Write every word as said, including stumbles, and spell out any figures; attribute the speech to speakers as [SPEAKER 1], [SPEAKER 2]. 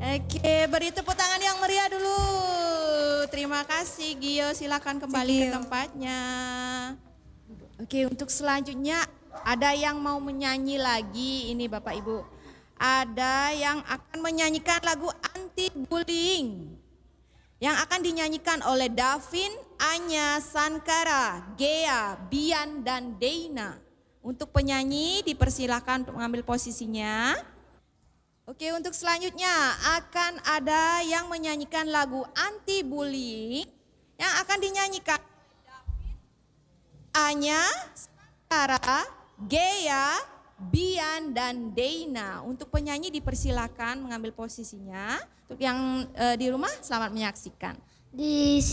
[SPEAKER 1] Oke, beri tepuk tangan yang meriah dulu. Terima kasih Gio, silakan kembali ke tempatnya. Oke, untuk selanjutnya ada yang mau menyanyi lagi ini Bapak Ibu. Ada yang akan menyanyikan lagu anti bullying. Yang akan dinyanyikan oleh Davin, Anya, Sankara, Gea, Bian, dan Deina. Untuk penyanyi dipersilahkan untuk mengambil posisinya. Oke, untuk selanjutnya akan ada yang menyanyikan lagu anti bullying yang akan dinyanyikan Davin, Anya, Sankara, Gea, Bian, dan Deina. Untuk penyanyi dipersilahkan mengambil posisinya. Untuk yang e, di rumah selamat menyaksikan.
[SPEAKER 2] Di